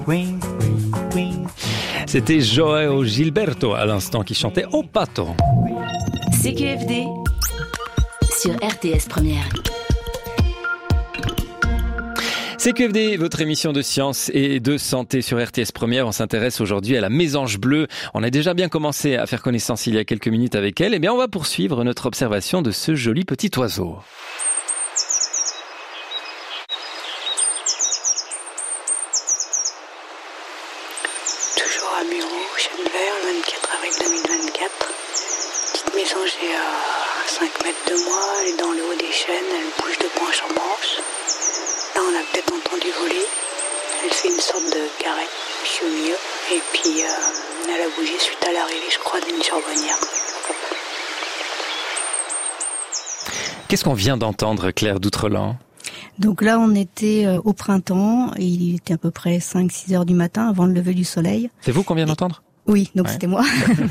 C'était João Gilberto à l'instant qui chantait Au Pato. CQFD sur RTS Première. CQFD, votre émission de science et de santé sur RTS Première. On s'intéresse aujourd'hui à la mésange bleue. On a déjà bien commencé à faire connaissance il y a quelques minutes avec elle. Eh bien, on va poursuivre notre observation de ce joli petit oiseau. Toujours à Muro, Chêne-Vert, le 24 avril 2024. Petite mésangée à 5 mètres de moi, elle est dans le haut des chênes, elle bouge de branche en branche. Là, on a peut-être entendu voler. Elle fait une sorte de carré. Je suis au milieu. Et puis, elle a bougé suite à l'arrivée, je crois, d'une charbonnière. Qu'est-ce qu'on vient d'entendre, Claire Doutrelan ? Donc là, on était au printemps. Et il était à peu près 5-6 heures du matin, avant le lever du soleil. C'est vous qu'on vient d'entendre ? Oui, donc ouais. C'était moi.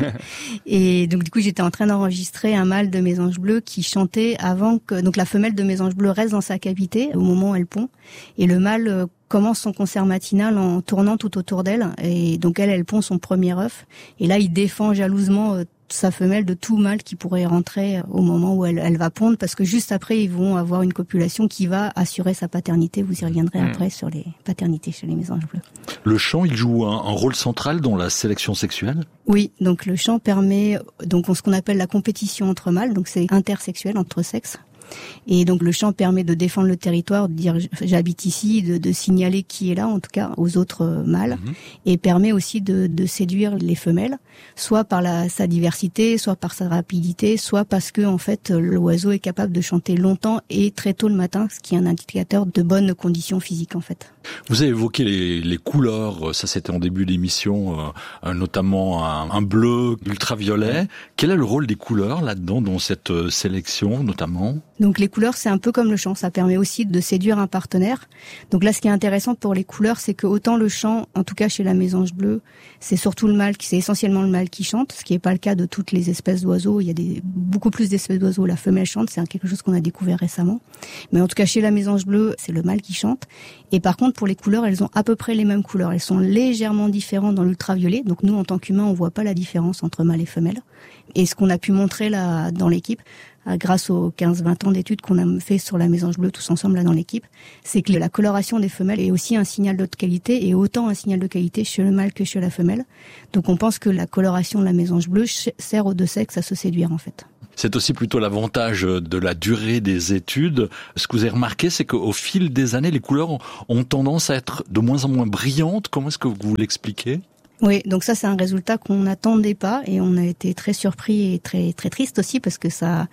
Et donc du coup, j'étais en train d'enregistrer un mâle de mésange bleu qui chantait avant que... Donc la femelle de mésange bleu reste dans sa cavité au moment où elle pond. Et le mâle commence son concert matinal en tournant tout autour d'elle. Et donc elle pond son premier œuf. Et là, il défend jalousement sa femelle de tout mâle qui pourrait rentrer au moment où elle va pondre, parce que juste après, ils vont avoir une copulation qui va assurer sa paternité. Vous y reviendrez après sur les paternités chez les mésanges bleus. Le chant, il joue un rôle central dans la sélection sexuelle ? Oui, donc le chant permet donc ce qu'on appelle la compétition entre mâles, donc c'est intersexuel entre sexes. Et donc le chant permet de défendre le territoire, de dire j'habite ici, de signaler qui est là en tout cas aux autres mâles, et permet aussi de séduire les femelles, soit par sa diversité, soit par sa rapidité, soit parce que en fait l'oiseau est capable de chanter longtemps et très tôt le matin, ce qui est un indicateur de bonnes conditions physiques en fait. Vous avez évoqué les couleurs, ça c'était en début d'émission, notamment un bleu ultraviolet. Quel est le rôle des couleurs là-dedans, dans cette sélection notamment ? Donc les couleurs, c'est un peu comme le chant, ça permet aussi de séduire un partenaire. Donc là, ce qui est intéressant pour les couleurs, c'est que autant le chant, en tout cas chez la mésange bleue, c'est surtout le mâle, c'est essentiellement le mâle qui chante, ce qui n'est pas le cas de toutes les espèces d'oiseaux. Il y a beaucoup plus d'espèces d'oiseaux où la femelle chante, c'est quelque chose qu'on a découvert récemment. Mais en tout cas, chez la mésange bleue, c'est le mâle qui chante. Et par contre, pour les couleurs, elles ont à peu près les mêmes couleurs. Elles sont légèrement différentes dans l'ultraviolet. Donc nous, en tant qu'humains, on voit pas la différence entre mâle et femelle. Et ce qu'on a pu montrer là dans l'équipe, grâce aux 15-20 ans d'études qu'on a fait sur la mésange bleue tous ensemble là dans l'équipe, c'est que la coloration des femelles est aussi un signal de qualité, et autant un signal de qualité chez le mâle que chez la femelle. Donc on pense que la coloration de la mésange bleue sert aux deux sexes à se séduire en fait. C'est aussi plutôt l'avantage de la durée des études. Ce que vous avez remarqué, c'est qu'au fil des années, les couleurs ont tendance à être de moins en moins brillantes. Comment est-ce que vous l'expliquez ? Oui, donc ça c'est un résultat qu'on n'attendait pas, et on a été très surpris et très très triste aussi, parce que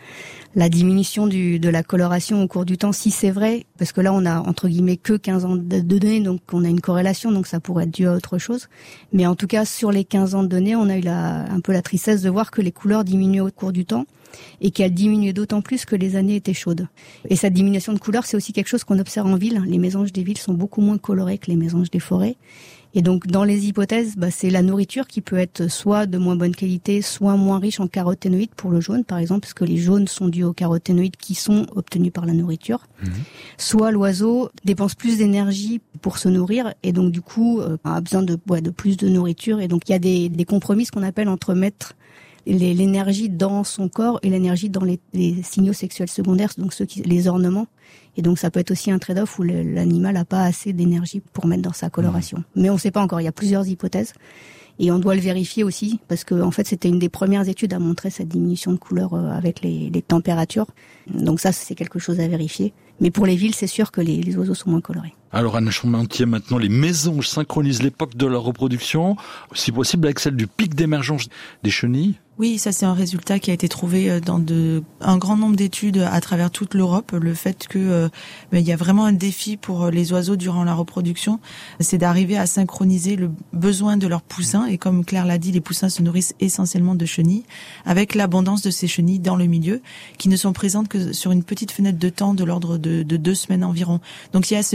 la diminution de la coloration au cours du temps, si c'est vrai, parce que là on a entre guillemets que 15 ans de données, donc on a une corrélation, donc ça pourrait être dû à autre chose. Mais en tout cas sur les 15 ans de données, on a eu un peu la tristesse de voir que les couleurs diminuaient au cours du temps, et qu'elles diminuaient d'autant plus que les années étaient chaudes. Et cette diminution de couleurs, c'est aussi quelque chose qu'on observe en ville. Les mésanges des villes sont beaucoup moins colorées que les mésanges des forêts. Et donc, dans les hypothèses, c'est la nourriture qui peut être soit de moins bonne qualité, soit moins riche en caroténoïdes pour le jaune, par exemple, parce que les jaunes sont dus aux caroténoïdes qui sont obtenus par la nourriture. Soit l'oiseau dépense plus d'énergie pour se nourrir, et donc du coup a besoin de plus de nourriture. Et donc, il y a des compromis, ce qu'on appelle entre mettre l'énergie dans son corps et l'énergie dans les signaux sexuels secondaires, donc les ornements. Et donc ça peut être aussi un trade-off où l'animal n'a pas assez d'énergie pour mettre dans sa coloration. Mais on ne sait pas encore, il y a plusieurs hypothèses. Et on doit le vérifier aussi, parce que en fait c'était une des premières études à montrer cette diminution de couleur avec les températures. Donc ça, c'est quelque chose à vérifier. Mais pour les villes, c'est sûr que les oiseaux sont moins colorés. Alors Anne Champmantier, maintenant, les mésanges synchronisent l'époque de leur reproduction, si possible avec celle du pic d'émergence des chenilles. Oui, ça c'est un résultat qui a été trouvé dans un grand nombre d'études à travers toute l'Europe. Le fait que il y a vraiment un défi pour les oiseaux durant la reproduction, c'est d'arriver à synchroniser le besoin de leurs poussins. Et comme Claire l'a dit, les poussins se nourrissent essentiellement de chenilles, avec l'abondance de ces chenilles dans le milieu, qui ne sont présentes que sur une petite fenêtre de temps de l'ordre de 2 semaines environ. Donc il y a ce défi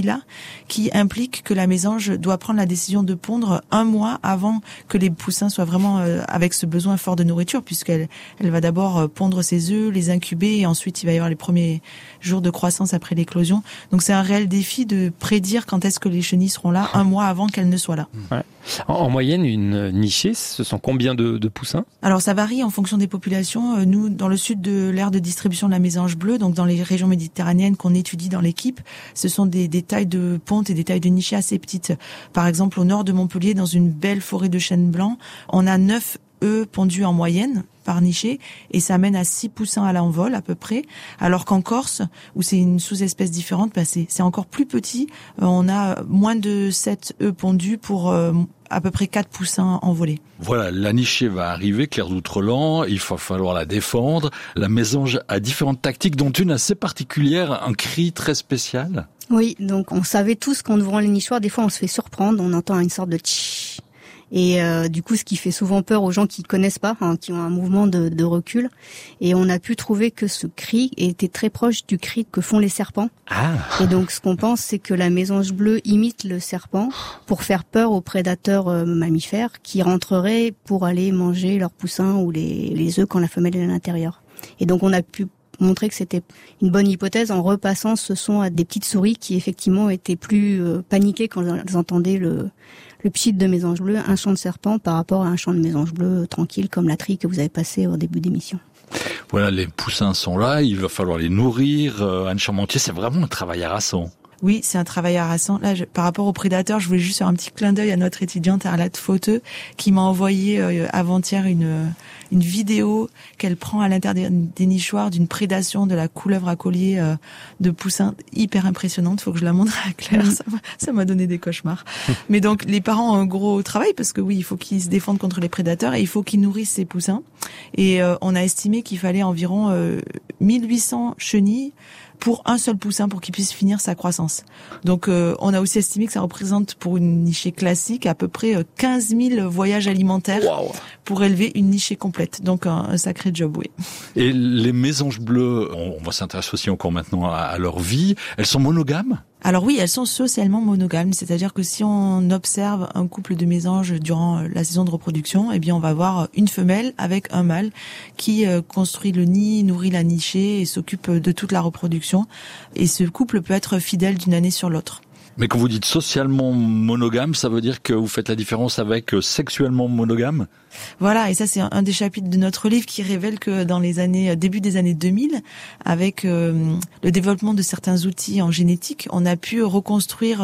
défi-là qui implique que la mésange doit prendre la décision de pondre 1 mois avant que les poussins soient vraiment avec ce besoin fort de nourriture, puisqu'elle va d'abord pondre ses œufs, les incuber, et ensuite il va y avoir les premiers jours de croissance après l'éclosion. Donc c'est un réel défi de prédire quand est-ce que les chenilles seront là 1 mois avant qu'elles ne soient là. Ouais. En moyenne, une nichée, ce sont combien de poussins ? Alors ça varie en fonction des populations. Nous, dans le sud de l'aire de distribution de la mésange bleue, donc dans les régions méditerranéennes qu'on étudie dans l'équipe, ce sont des tailles de ponte et des tailles de nichées assez petites. Par exemple, au nord de Montpellier, dans une belle forêt de chênes blancs, on a 9 œufs pondus en moyenne par nichée, et ça mène à 6 poussins à l'envol à peu près, alors qu'en Corse, où c'est une sous-espèce différente, c'est encore plus petit, on a moins de 7 œufs pondus pour à peu près 4 poussins envolés. Voilà, la nichée va arriver, Claire d'Outreland, il va falloir la défendre. La mésange a différentes tactiques, dont une assez particulière, un cri très spécial. Oui, donc on savait tous qu'en ouvrant les nichoirs, des fois on se fait surprendre, on entend une sorte de tch. Et du coup, ce qui fait souvent peur aux gens qui connaissent pas, qui ont un mouvement de recul. Et on a pu trouver que ce cri était très proche du cri que font les serpents. Ah. Et donc, ce qu'on pense, c'est que la mésange bleue imite le serpent pour faire peur aux prédateurs mammifères qui rentreraient pour aller manger leurs poussins ou les œufs quand la femelle est à l'intérieur. Et donc, on a pu montrer que c'était une bonne hypothèse en repassant ce son à des petites souris qui effectivement étaient plus paniquées quand elles entendaient le pchit de mésange bleue, un chant de serpent par rapport à un chant de mésange bleue tranquille comme la trille que vous avez passé au début d'émission. Voilà, les poussins sont là, il va falloir les nourrir. Anne Charmentier, c'est vraiment un travail harassant. Oui, c'est un travail harassant. Là, par rapport aux prédateurs, je voulais juste faire un petit clin d'œil à notre étudiante Arlette Fauteux qui m'a envoyé avant-hier une vidéo qu'elle prend à l'intérieur des nichoirs d'une prédation de la couleuvre à collier de poussins hyper impressionnante. Faut que je la montre à Claire. Ça m'a donné des cauchemars. Mais donc, les parents ont un gros travail parce que oui, il faut qu'ils se défendent contre les prédateurs et il faut qu'ils nourrissent ces poussins. Et on a estimé qu'il fallait environ 1800 chenilles pour un seul poussin pour qu'il puisse finir sa croissance. Donc on a aussi estimé que ça représente pour une nichée classique à peu près 15 000 voyages alimentaires pour élever une nichée complète. Donc un sacré job, oui. Et les mésanges bleues, on va s'intéresser aussi encore maintenant à leur vie, elles sont monogames ? Alors oui, elles sont socialement monogames, c'est-à-dire que si on observe un couple de mésanges durant la saison de reproduction, eh bien on va avoir une femelle avec un mâle qui construit le nid, nourrit la nichée et s'occupe de toute la reproduction. Et ce couple peut être fidèle d'une année sur l'autre. Mais quand vous dites socialement monogame, ça veut dire que vous faites la différence avec sexuellement monogame ? Voilà, et ça c'est un des chapitres de notre livre qui révèle que dans les début des années 2000, avec le développement de certains outils en génétique, on a pu reconstruire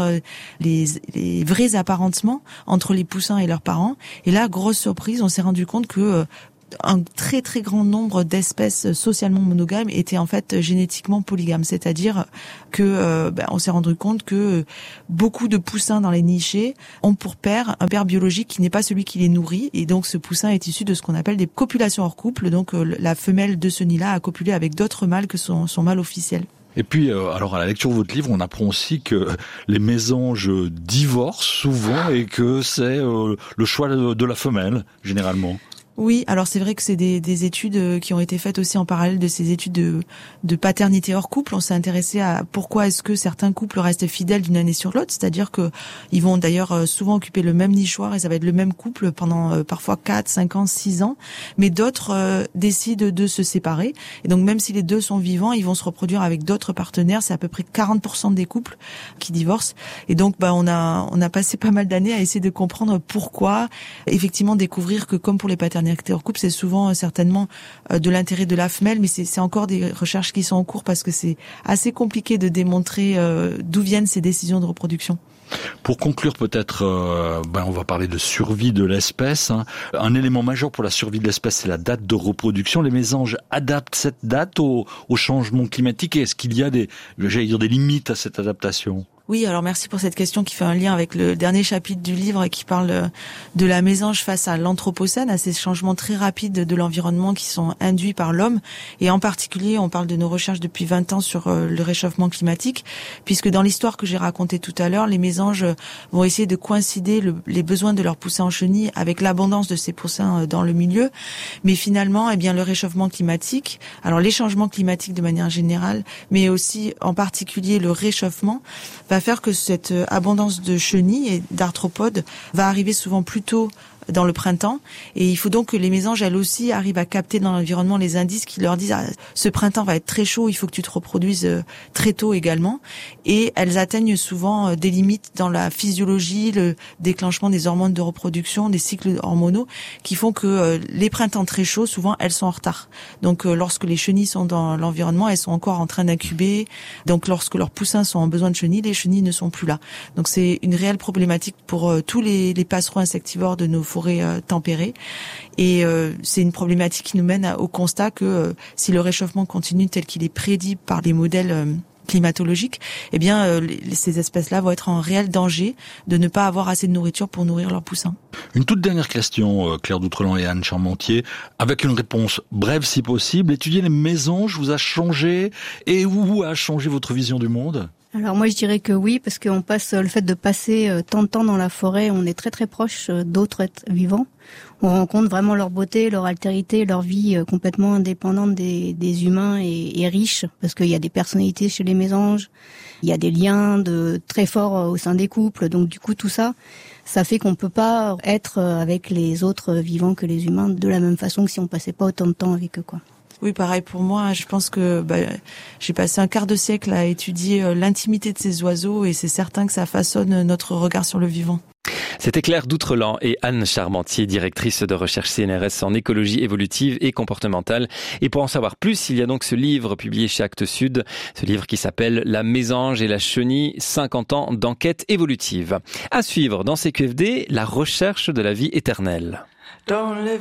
les vrais apparentements entre les poussins et leurs parents. Et là, grosse surprise, on s'est rendu compte que un très très grand nombre d'espèces socialement monogames étaient en fait génétiquement polygames, c'est-à-dire que on s'est rendu compte que beaucoup de poussins dans les nichées ont pour père un père biologique qui n'est pas celui qui les nourrit, et donc ce poussin est issu de ce qu'on appelle des copulations hors couple. Donc la femelle de ce nid-là a copulé avec d'autres mâles que son mâle officiel. Et puis, alors à la lecture de votre livre, on apprend aussi que les mésanges divorcent souvent et que c'est le choix de la femelle, généralement. Oui, alors c'est vrai que c'est des études qui ont été faites aussi en parallèle de ces études de paternité hors couple. On s'est intéressé à pourquoi est-ce que certains couples restent fidèles d'une année sur l'autre, c'est-à-dire que ils vont d'ailleurs souvent occuper le même nichoir et ça va être le même couple pendant parfois 4, 5 ans, 6 ans, mais d'autres décident de se séparer. Et donc même si les deux sont vivants, ils vont se reproduire avec d'autres partenaires. C'est à peu près 40% des couples qui divorcent. Et donc on a passé pas mal d'années à essayer de comprendre pourquoi, effectivement découvrir que comme pour les paternités hors couple, c'est souvent certainement de l'intérêt de la femelle, mais c'est encore des recherches qui sont en cours parce que c'est assez compliqué de démontrer d'où viennent ces décisions de reproduction. Pour conclure peut-être, on va parler de survie de l'espèce. Un élément majeur pour la survie de l'espèce, c'est la date de reproduction. Les mésanges adaptent cette date au changement climatique. Et est-ce qu'il y a des limites à cette adaptation ? Oui, alors merci pour cette question qui fait un lien avec le dernier chapitre du livre qui parle de la mésange face à l'anthropocène, à ces changements très rapides de l'environnement qui sont induits par l'homme. Et en particulier, on parle de nos recherches depuis 20 ans sur le réchauffement climatique, puisque dans l'histoire que j'ai racontée tout à l'heure, les mésanges vont essayer de coïncider les besoins de leurs poussins en chenille avec l'abondance de ces poussins dans le milieu. Mais finalement, le réchauffement climatique, alors les changements climatiques de manière générale, mais aussi en particulier le réchauffement, va faire que cette abondance de chenilles et d'arthropodes va arriver souvent plus tôt dans le printemps, et il faut donc que les mésanges, elles aussi, arrivent à capter dans l'environnement les indices qui leur disent ce printemps va être très chaud, il faut que tu te reproduises très tôt également, et elles atteignent souvent des limites dans la physiologie, le déclenchement des hormones de reproduction, des cycles hormonaux, qui font que les printemps très chauds, souvent, elles sont en retard. Donc lorsque les chenilles sont dans l'environnement, elles sont encore en train d'incuber, donc lorsque leurs poussins sont en besoin de chenilles, les chenilles ne sont plus là. Donc c'est une réelle problématique pour tous les passereaux insectivores de nos forêts tempérées, et c'est une problématique qui nous mène au constat que si le réchauffement continue tel qu'il est prédit par les modèles climatologiques, eh bien ces espèces-là vont être en réel danger de ne pas avoir assez de nourriture pour nourrir leurs poussins. Une toute dernière question, Claire Doutrelan et Anne Charmentier, avec une réponse brève si possible. Étudier les mésanges vous a changé, et où a changé votre vision du monde ? Alors moi je dirais que oui, parce que le fait de passer tant de temps dans la forêt, on est très très proche d'autres êtres vivants. On rencontre vraiment leur beauté, leur altérité, leur vie complètement indépendante des humains et riche, parce qu'il y a des personnalités chez les mésanges, il y a des liens très forts au sein des couples, donc du coup tout ça fait qu'on peut pas être avec les autres vivants que les humains de la même façon que si on passait pas autant de temps avec eux, quoi. Oui, pareil pour moi. Je pense que j'ai passé un quart de siècle à étudier l'intimité de ces oiseaux, et c'est certain que ça façonne notre regard sur le vivant. C'était Claire Doutrelan et Anne Charmentier, directrice de recherche CNRS en écologie évolutive et comportementale. Et pour en savoir plus, il y a donc ce livre publié chez Actes Sud, ce livre qui s'appelle La mésange et la chenille, 50 ans d'enquête évolutive. À suivre dans CQFD, la recherche de la vie éternelle.